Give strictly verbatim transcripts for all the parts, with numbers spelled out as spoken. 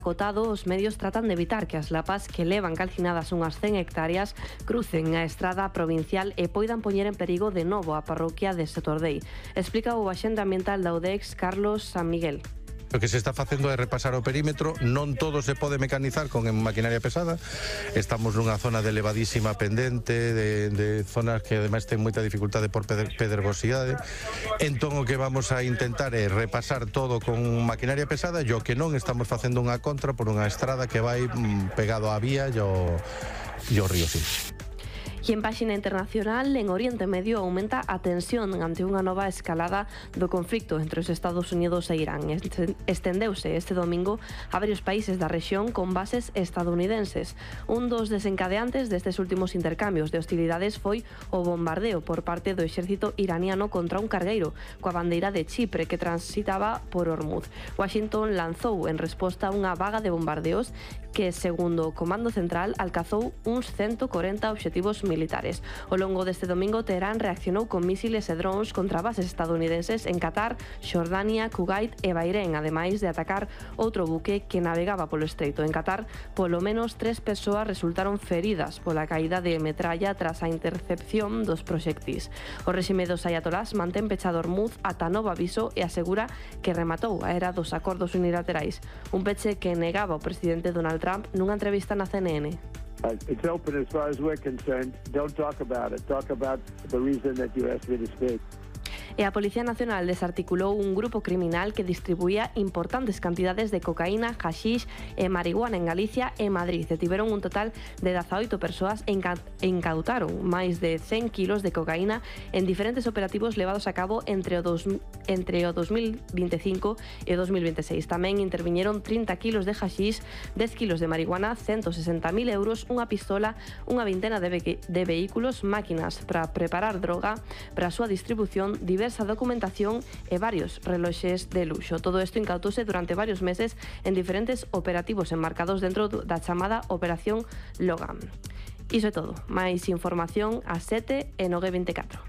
Cotado, os medios tratan de evitar que as lapas que levan calcinadas unhas cen hectáreas crucen a estrada provincial e poidan poñer en perigo de novo a parroquia de Setordei. Explica o axente ambiental da U D E X, Carlos San Miguel. O que se está facendo é repasar o perímetro, non todo se pode mecanizar con maquinaria pesada. Estamos nunha zona de elevadísima pendente, de, de zonas que ademais ten moita dificultade por pedregosidade. Entón o que vamos a intentar é repasar todo con maquinaria pesada e o que non estamos facendo unha contra por unha estrada que vai pegado á vía e ao, e ao río Sil. E en páxina internacional, en Oriente Medio aumenta a tensión ante unha nova escalada do conflicto entre os Estados Unidos e Irán. Estendeuse este domingo a varios países da rexión con bases estadounidenses. Un dos desencadeantes destes últimos intercambios de hostilidades foi o bombardeo por parte do exército iraniano contra un cargueiro coa bandeira de Chipre que transitaba por Hormuz. Washington lanzou en resposta unha vaga de bombardeos que, segundo o Comando Central, alcanzou uns ciento corenta obxectivos militares. Ao longo deste domingo, Teherán reaccionou con mísiles e drones contra bases estadounidenses en Qatar, Xordania, Kuwait e Bahrein, ademais de atacar outro buque que navegaba polo estreito. En Qatar, polo menos tres persoas resultaron feridas pola caída de metralla tras a intercepción dos proxectis. O réxime dos ayatolás mantén pechado Hormuz ata novo aviso e asegura que rematou a era dos acordos unilaterais, un peche que negaba o presidente Donald Trump nunha entrevista na C N N. Uh, it's open as far as we're concerned. Don't talk about it. Talk about the reason that you asked me to speak. E a Policía Nacional desarticulou un grupo criminal que distribuía importantes cantidades de cocaína, haxix e marihuana en Galicia e Madrid. Detiveron un total de dezaoito persoas e incautaron máis de cen kilos de cocaína en diferentes operativos levados a cabo entre o, dos, entre o dos mil vinte e cinco e o dos mil vinte e seis. Tamén interviñeron trinta kilos de haxix, dez kilos de marihuana, ciento sesenta mil euros, unha pistola, unha vintena de, ve de vehículos, máquinas para preparar droga para a súa distribución, diversas documentación e varios reloxes de luxo. Todo isto incautouse durante varios meses en diferentes operativos enmarcados dentro da chamada Operación Logan. Iso é todo. Mais información a sete e no G veinticuatro.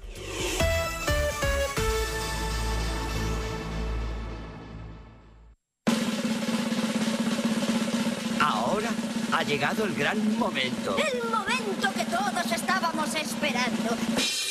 Ahora ha llegado el gran momento. El momento que todos estábamos esperando.